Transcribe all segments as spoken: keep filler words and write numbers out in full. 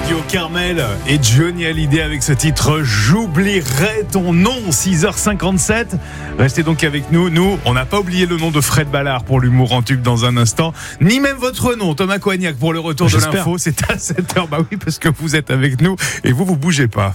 Radio Carmel et Johnny Hallyday avec ce titre J'oublierai ton nom, six heures cinquante-sept. Restez donc avec nous. Nous, on n'a pas oublié le nom de Fred Ballard pour l'humour en tube dans un instant, ni même votre nom, Thomas Coignac, pour le retour J'espère. de l'info. C'est à sept heures. Bah oui, parce que vous êtes avec nous et vous, vous bougez pas.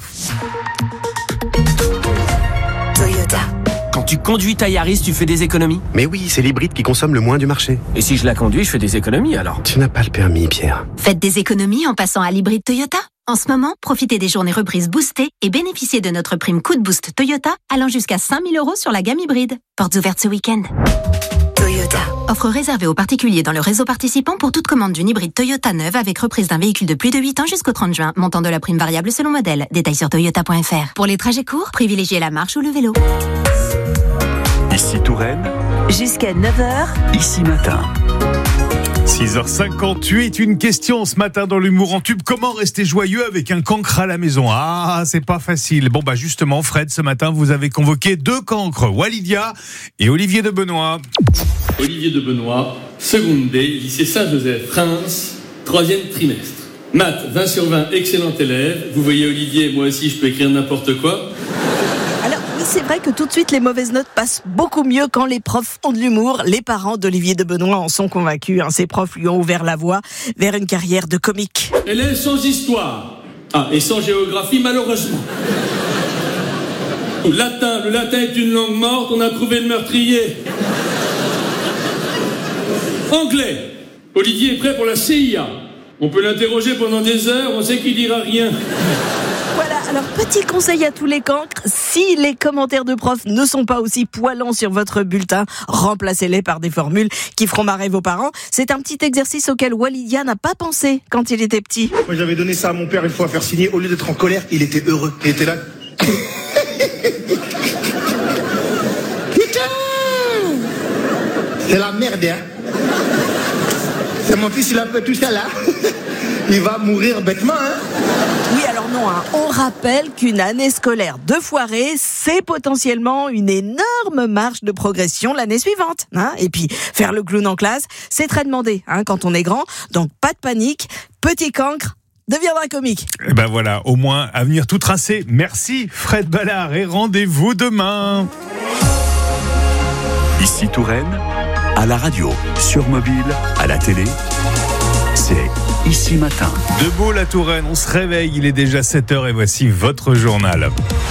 Toyota. Quand tu conduis ta Yaris, tu fais des économies ? Mais oui, c'est l'hybride qui consomme le moins du marché. Et si je la conduis, je fais des économies alors ? Tu n'as pas le permis, Pierre. Faites des économies en passant à l'hybride Toyota. En ce moment, profitez des journées reprises boostées et bénéficiez de notre prime coup de boost Toyota allant jusqu'à cinq mille euros sur la gamme hybride. Portes ouvertes ce week-end. Toyota. Offre réservée aux particuliers dans le réseau participant pour toute commande d'une hybride Toyota neuve avec reprise d'un véhicule de plus de huit ans jusqu'au trente juin. Montant de la prime variable selon modèle. Détails sur toyota point f r. Pour les trajets courts, privilégiez la marche ou le vélo. Ici Touraine, Jusqu'à neuf heures. ici matin. six heures cinquante-huit, une question ce matin dans l'humour en tube. Comment rester joyeux avec un cancre à la maison ? Ah, c'est pas facile. Bon bah justement, Fred, ce matin, vous avez convoqué deux cancres, Walidia et Olivier de Benoît. Olivier de Benoît, seconde D, lycée Saint-Joseph, Reims, troisième trimestre. Maths, vingt sur vingt, excellent élève. Vous voyez Olivier, moi aussi je peux écrire n'importe quoi. Alors oui, c'est vrai que tout de suite les mauvaises notes passent beaucoup mieux quand les profs ont de l'humour. Les parents d'Olivier de Benoît en sont convaincus. Hein. Ces profs lui ont ouvert la voie vers une carrière de comique. Élève sans histoire. Ah, et sans géographie malheureusement. Latin, le latin est une langue morte, on a trouvé le meurtrier. Anglais, Olivier est prêt pour la C I A. On peut l'interroger pendant des heures, on sait qu'il dira rien. Voilà, alors petit conseil à tous les cancres, si les commentaires de profs ne sont pas aussi poilants sur votre bulletin, remplacez-les par des formules qui feront marrer vos parents. C'est un petit exercice auquel Walidia n'a pas pensé quand il était petit. Moi j'avais donné ça à mon père une fois à faire signer, au lieu d'être en colère, il était heureux. Il était là. Putain, c'est la merde, hein. C'est mon fils, il a fait tout ça là. Il va mourir bêtement, hein. Oui, alors non, hein. On rappelle qu'une année scolaire de foirée, c'est potentiellement une énorme marge de progression l'année suivante. Hein. Et puis, faire le clown en classe, c'est très demandé hein, quand on est grand. Donc, pas de panique, petit cancre deviendra comique. Et ben voilà, au moins, avenir tout tracé. Merci Fred Ballard et rendez-vous demain. Ici Touraine, à la radio, sur mobile, à la télé, c'est Ici Matin. Debout la Touraine, on se réveille, il est déjà sept heures et voici votre journal.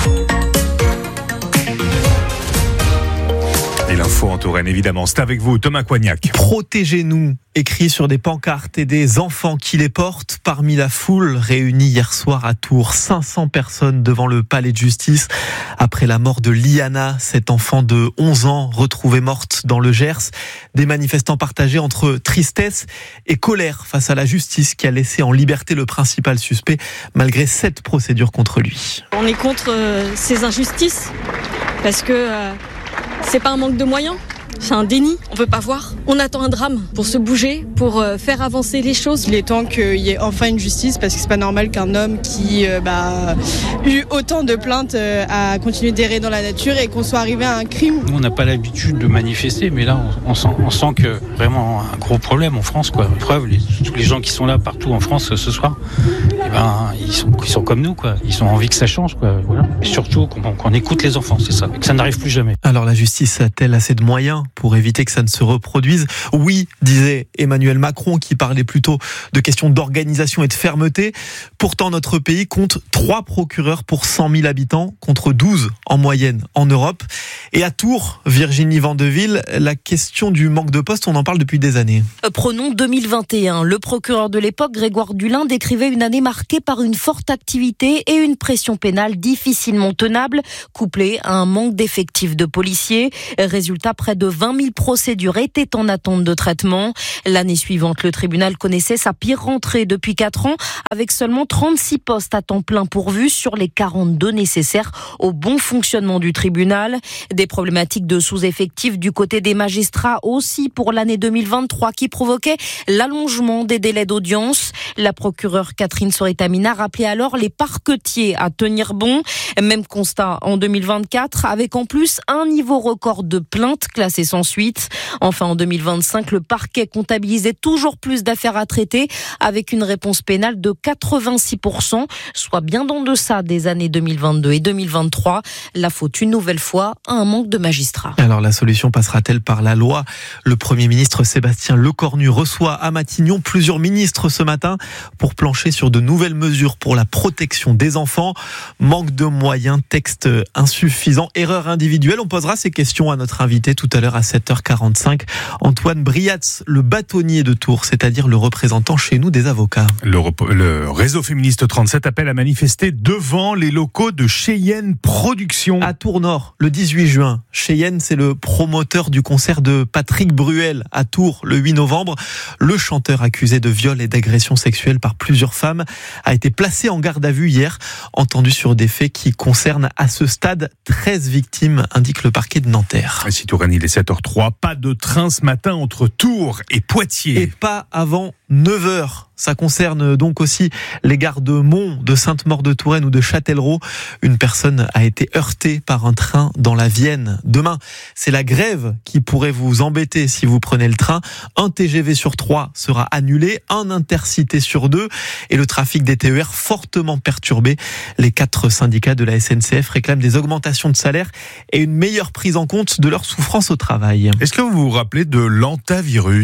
Et l'info en Touraine, évidemment, c'est avec vous, Thomas Coignac. Protégez-nous, écrit sur des pancartes et des enfants qui les portent. Parmi la foule réunie hier soir à Tours, cinq cents personnes devant le palais de justice après la mort de Liana, cette enfant de onze ans retrouvée morte dans le Gers. Des manifestants partagés entre tristesse et colère face à la justice qui a laissé en liberté le principal suspect malgré sept procédures contre lui. On est contre euh, ces injustices parce que euh, c'est pas un manque de moyens. C'est un déni, on peut pas voir. On attend un drame pour se bouger, pour euh, faire avancer les choses. Il est temps qu'il y ait enfin une justice parce que c'est pas normal qu'un homme qui euh, bah, eu autant de plaintes euh, a continué d'errer dans la nature et qu'on soit arrivé à un crime. Nous, on n'a pas l'habitude de manifester, mais là, on, on, sent, on sent que vraiment un gros problème en France, quoi. Preuve, les, tous les gens qui sont là partout en France ce soir, eh ben, ils sont, ils sont comme nous, quoi. Ils ont envie que ça change, quoi. Voilà. Et surtout qu'on, qu'on écoute les enfants, c'est ça, et que ça n'arrive plus jamais. Alors la justice a-t-elle assez de moyens pour éviter que ça ne se reproduise ? Oui, disait Emmanuel Macron, qui parlait plutôt de questions d'organisation et de fermeté. Pourtant, notre pays compte trois procureurs pour cent mille habitants, contre douze en moyenne en Europe. Et à Tours, Virginie Vandeville, la question du manque de postes, on en parle depuis des années. Prenons deux mille vingt et un. Le procureur de l'époque, Grégoire Dulin, décrivait une année marquée par une forte activité et une pression pénale difficilement tenable, couplée à un manque d'effectifs de policiers. Résultat, près de vingt mille procédures étaient en attente de traitement. L'année suivante, le tribunal connaissait sa pire rentrée depuis quatre ans, avec seulement trente-six postes à temps plein pourvus sur les quarante-deux nécessaires au bon fonctionnement du tribunal. Des problématiques de sous-effectifs du côté des magistrats aussi pour l'année deux mille vingt-trois qui provoquaient l'allongement des délais d'audience. La procureure Catherine Sauvé professeur Etamina rappelait alors les parquetiers à tenir bon. Même constat en deux mille vingt-quatre, avec en plus un niveau record de plaintes classées sans suite. Enfin, en deux mille vingt-cinq, le parquet comptabilisait toujours plus d'affaires à traiter, avec une réponse pénale de quatre-vingt-six pour cent, soit bien en deçà des années deux mille vingt-deux et deux mille vingt-trois. La faute, une nouvelle fois, à un manque de magistrats. Alors la solution passera-t-elle par la loi ? Le Premier ministre Sébastien Lecornu reçoit à Matignon plusieurs ministres ce matin pour plancher sur de nouvelles mesures pour la protection des enfants. Manque de moyens, texte insuffisant, erreur individuelle. On posera ces questions à notre invité tout à l'heure à sept heures quarante-cinq. Antoine Briatz, le bâtonnier de Tours, c'est-à-dire le représentant chez nous des avocats. Le, rep- le réseau féministe trente-sept appelle à manifester devant les locaux de Cheyenne Productions. À Tours-Nord, le dix-huit juin. Cheyenne, c'est le promoteur du concert de Patrick Bruel à Tours le huit novembre. Le chanteur accusé de viol et d'agression sexuelle par plusieurs femmes a été placé en garde à vue hier, entendu sur des faits qui concernent à ce stade treize victimes, indique le parquet de Nanterre. Si Touraine, il est sept heures trois, pas de train ce matin entre Tours et Poitiers. Et pas avant neuf heures. Ça concerne donc aussi les gares de Mont, de Sainte-Maure-de-Touraine ou de Châtellerault. Une personne a été heurtée par un train dans la Vienne. Demain, c'est la grève qui pourrait vous embêter si vous prenez le train. Un T G V sur trois sera annulé, un Intercité sur deux et le trafic des T E R fortement perturbé. Les quatre syndicats de la S N C F réclament des augmentations de salaire et une meilleure prise en compte de leur souffrance au travail. Est-ce que vous vous rappelez de l'antavirus ?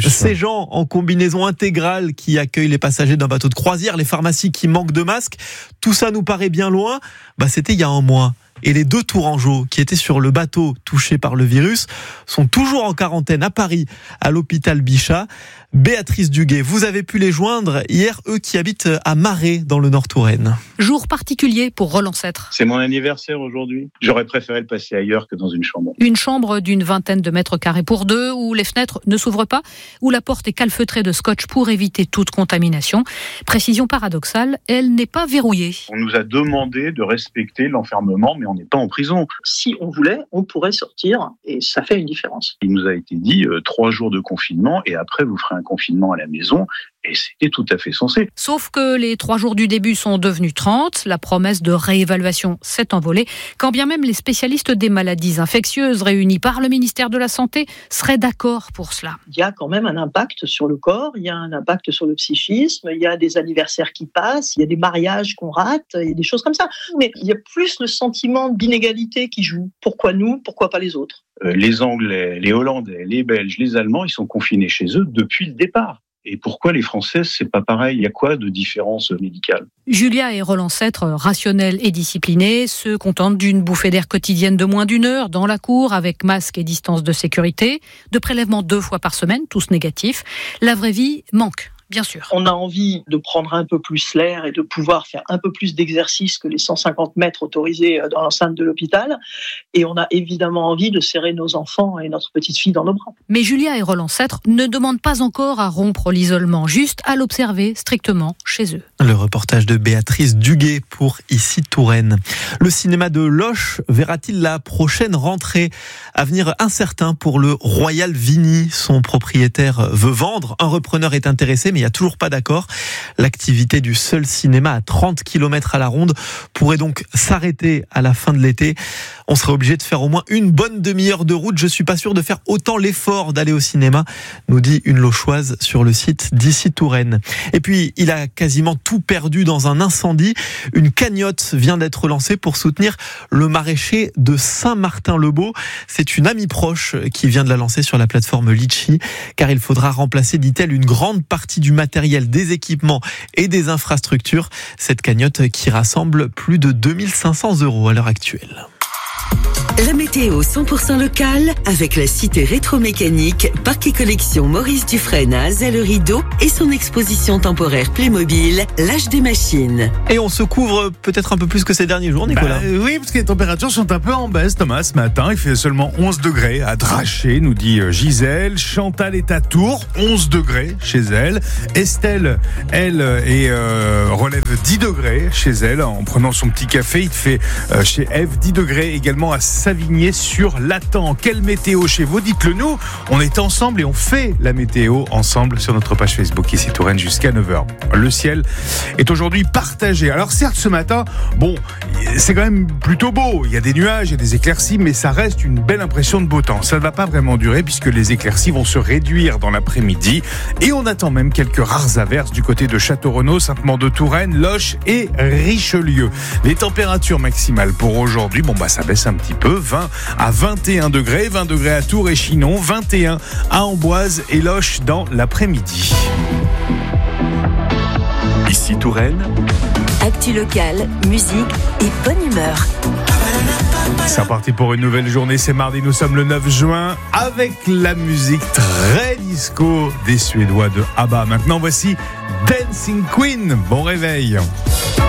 Ces gens en combinaison intégrale qui accueillent les passagers d'un bateau de croisière, les pharmacies qui manquent de masques, tout ça nous paraît bien loin. Bah, c'était il y a un mois. Et les deux Tourangeaux qui étaient sur le bateau touchés par le virus sont toujours en quarantaine à Paris, à l'hôpital Bichat. Béatrice Duguet, vous avez pu les joindre hier, eux qui habitent à Marais dans le Nord-Touraine. Jour particulier pour Roland Sêtre. C'est mon anniversaire aujourd'hui. J'aurais préféré le passer ailleurs que dans une chambre. Une chambre d'une vingtaine de mètres carrés pour deux, où les fenêtres ne s'ouvrent pas, où la porte est calfeutrée de scotch pour éviter toute contamination. Précision paradoxale, elle n'est pas verrouillée. On nous a demandé de respecter l'enfermement, mais on n'est pas en prison. Si on voulait, on pourrait sortir et ça fait une différence. Il nous a été dit euh, trois jours de confinement et après vous ferez un confinement à la maison. Et c'était tout à fait sensé. Sauf que les trois jours du début sont devenus trente. La promesse de réévaluation s'est envolée. Quand bien même les spécialistes des maladies infectieuses réunis par le ministère de la Santé seraient d'accord pour cela. Il y a quand même un impact sur le corps, il y a un impact sur le psychisme, il y a des anniversaires qui passent, il y a des mariages qu'on rate, il y a des choses comme ça. Mais il y a plus le sentiment d'inégalité qui joue. Pourquoi nous, pourquoi pas les autres ? euh, Les Anglais, les Hollandais, les Belges, les Allemands, ils sont confinés chez eux depuis le départ. Et pourquoi les Français, c'est pas pareil ? Il y a quoi de différence médicale ? Julia et Roland Sêtre, rationnels et disciplinés, se contentent d'une bouffée d'air quotidienne de moins d'une heure dans la cour, avec masque et distance de sécurité, de prélèvements deux fois par semaine, tous négatifs. La vraie vie manque. Bien sûr. On a envie de prendre un peu plus l'air et de pouvoir faire un peu plus d'exercice que les cent cinquante mètres autorisés dans l'enceinte de l'hôpital. Et on a évidemment envie de serrer nos enfants et notre petite fille dans nos bras. Mais Julia et Roland Sêtre ne demandent pas encore à rompre l'isolement, juste à l'observer strictement chez eux. Le reportage de Béatrice Duguet pour Ici Touraine. Le cinéma de Loches verra-t-il la prochaine rentrée ? Avenir incertain pour le Royal Vigny. Son propriétaire veut vendre. Un repreneur est intéressé, mais il n'y a toujours pas d'accord. L'activité du seul cinéma à trente kilomètres à la ronde pourrait donc s'arrêter à la fin de l'été. On serait obligé de faire au moins une bonne demi-heure de route. Je suis pas sûr de faire autant l'effort d'aller au cinéma, nous dit une Lochoise sur le site d'Ici Touraine. Et puis, il a quasiment tout perdu dans un incendie. Une cagnotte vient d'être lancée pour soutenir le maraîcher de Saint-Martin-le-Beau. C'est une amie proche qui vient de la lancer sur la plateforme Litchi, car il faudra remplacer, dit-elle, une grande partie du matériel, des équipements et des infrastructures. Cette cagnotte qui rassemble plus de deux mille cinq cents euros à l'heure actuelle. La météo cent pour cent locale avec la cité rétro-mécanique, parc et collection Maurice Dufresne à Azay-le-Rideau et son exposition temporaire Playmobil, l'âge des machines. Et on se couvre peut-être un peu plus que ces derniers jours, Nicolas. Bah, oui, parce que les températures sont un peu en baisse, Thomas. Ce matin, il fait seulement onze degrés à Draché, nous dit Gisèle. Chantal est à Tours, onze degrés chez elle. Estelle, elle, est, euh, relève dix degrés chez elle. En prenant son petit café, il fait euh, chez Eve dix degrés également à Saint Savigné-sur-Latan. Quelle météo chez vous? Dites-le nous. On est ensemble et on fait la météo ensemble sur notre page Facebook ici Touraine jusqu'à neuf heures. Le ciel est aujourd'hui partagé. Alors certes ce matin, bon, c'est quand même plutôt beau. Il y a des nuages, il y a des éclaircies, mais ça reste une belle impression de beau temps. Ça ne va pas vraiment durer puisque les éclaircies vont se réduire dans l'après-midi et on attend même quelques rares averses du côté de Château-Renaud, Sainte-Maure-de-Touraine, Loches et Richelieu. Les températures maximales pour aujourd'hui, bon bah ça baisse un petit peu, vingt à vingt et un degrés, vingt degrés à Tours et Chinon, vingt et un à Amboise et Loches dans l'après-midi. Ici Touraine. Actu locale, musique et bonne humeur. C'est reparti pour une nouvelle journée, c'est mardi, nous sommes le neuf juin avec la musique très disco des Suédois de ABBA. Maintenant voici Dancing Queen, bon réveil.